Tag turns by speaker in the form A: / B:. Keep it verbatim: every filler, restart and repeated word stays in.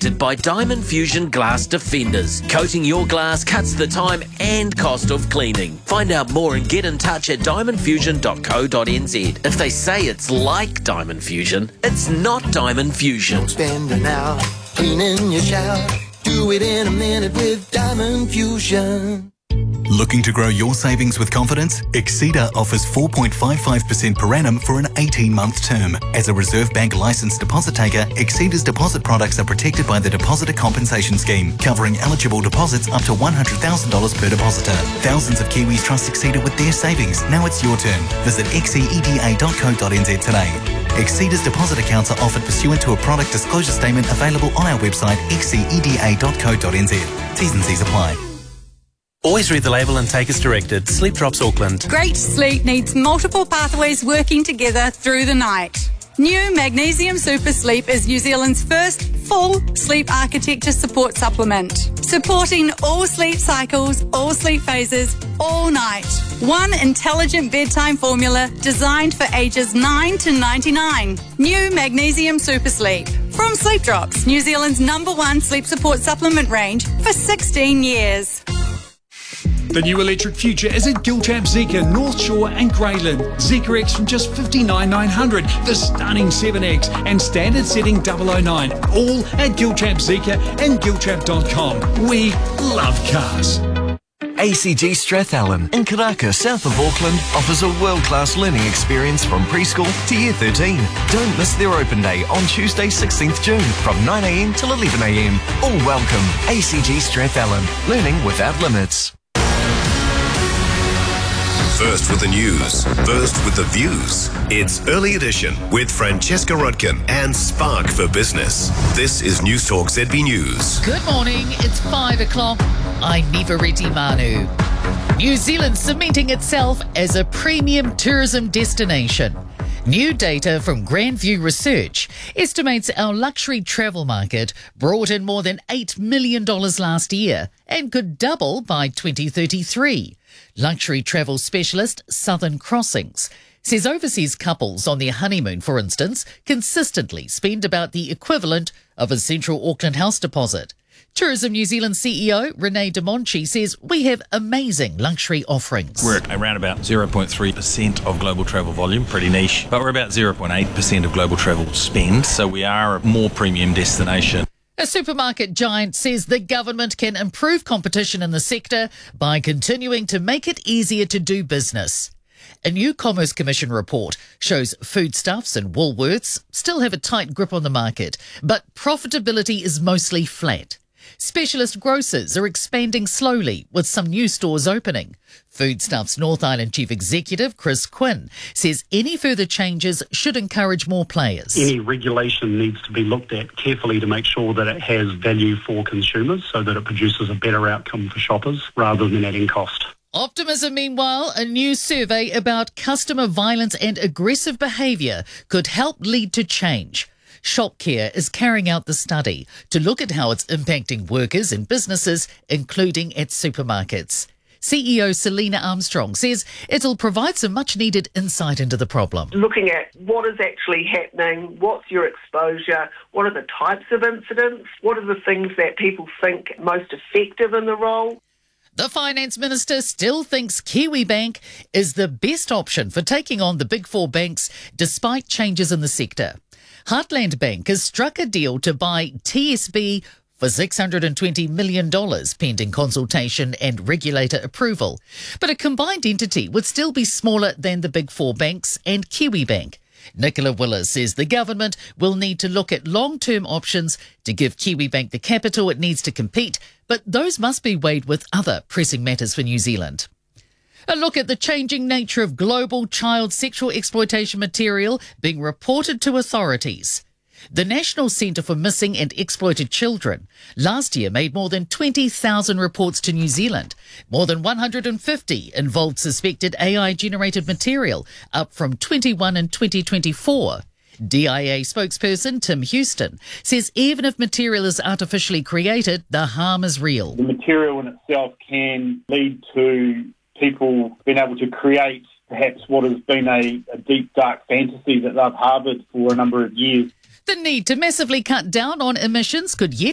A: protected by Diamond Fusion Glass Defenders. Coating your glass cuts the time and cost of cleaning. Find out more and get in touch at diamond fusion dot co dot n z. If they say it's like Diamond Fusion, it's not Diamond Fusion.
B: Don't spend an hour cleaning your shower. Do it in a minute with Diamond Fusion.
C: Looking to grow your savings with confidence? Exceeda offers four point five five percent per annum for an eighteen-month term. As a Reserve Bank licensed deposit taker, Exceeda's deposit products are protected by the Depositor Compensation Scheme, covering eligible deposits up to one hundred thousand dollars per depositor. Thousands of Kiwis trust Exceeda with their savings. Now it's your turn. Visit exceeda dot co dot n z today. Exceeda's deposit accounts are offered pursuant to a product disclosure statement available on our website exceeda dot co dot n z. T's and C's apply.
D: Always read the label and take as directed. Sleep Drops Auckland.
E: Great sleep needs multiple pathways working together through the night. New Magnesium Super Sleep is New Zealand's first full sleep architecture support supplement, supporting all sleep cycles, all sleep phases, all night. One intelligent bedtime formula designed for ages nine to ninety-nine. New Magnesium Super Sleep. From Sleep Drops, New Zealand's number one sleep support supplement range for sixteen years.
F: The new electric future is at Gilchap Zeekr, North Shore and Greyland. Zeekr X from just fifty-nine thousand nine hundred, the stunning seven X and standard setting double oh nine. All at Gilchap Zeekr and gilchap dot com. We love cars.
G: A C G Strathallan in Karaka, south of Auckland, offers a world-class learning experience from preschool to year thirteen. Don't miss their open day on Tuesday, sixteenth June from nine a m till eleven a m. All welcome. A C G Strathallan, learning without limits.
H: First with the news, first with the views. It's Early Edition with Francesca Rudkin and Spark for Business. This is News Talk Z B News.
I: Good morning, it's five o'clock. I'm Niva Reddy Manu. New Zealand cementing itself as a premium tourism destination. New data from Grandview Research estimates our luxury travel market brought in more than eight million dollars last year and could double by twenty thirty-three. Luxury travel specialist Southern Crossings says overseas couples on their honeymoon, for instance, consistently spend about the equivalent of a central Auckland house deposit. Tourism New Zealand C E O Renee De Monchi says we have amazing luxury offerings.
J: We're around about zero point three percent of global travel volume, pretty niche, but we're about zero point eight percent of global travel spend, so we are a more premium destination.
I: A supermarket giant says the government can improve competition in the sector by continuing to make it easier to do business. A new Commerce Commission report shows Foodstuffs and Woolworths still have a tight grip on the market, but profitability is mostly flat. Specialist grocers are expanding slowly, with some new stores opening. Foodstuffs North Island Chief Executive Chris Quinn says any further changes should encourage more players.
K: Any regulation needs to be looked at carefully to make sure that it has value for consumers so that it produces a better outcome for shoppers rather than adding cost.
I: Optimism, meanwhile, a new survey about customer violence and aggressive behaviour could help lead to change. ShopCare is carrying out the study to look at how it's impacting workers and businesses, including at supermarkets. C E O Selena Armstrong says it'll provide some much-needed insight into the problem.
L: Looking at what is actually happening, what's your exposure, what are the types of incidents, what are the things that people think most effective in the role.
I: The Finance Minister still thinks Kiwibank is the best option for taking on the big four banks despite changes in the sector. Heartland Bank has struck a deal to buy T S B for six hundred twenty million dollars pending consultation and regulator approval. But a combined entity would still be smaller than the big four banks and Kiwibank. Nicola Willis says the government will need to look at long-term options to give Kiwibank the capital it needs to compete, but those must be weighed with other pressing matters for New Zealand. A look at the changing nature of global child sexual exploitation material being reported to authorities. The National Centre for Missing and Exploited Children last year made more than twenty thousand reports to New Zealand. More than one hundred fifty involved suspected A I-generated material, up from twenty-one in twenty twenty-four. D I A spokesperson Tim Houston says even if material is artificially created, the harm is real.
M: The material in itself can lead to people being able to create perhaps what has been a, a deep, dark fantasy that they've harboured for a number of years.
I: The need to massively cut down on emissions could yet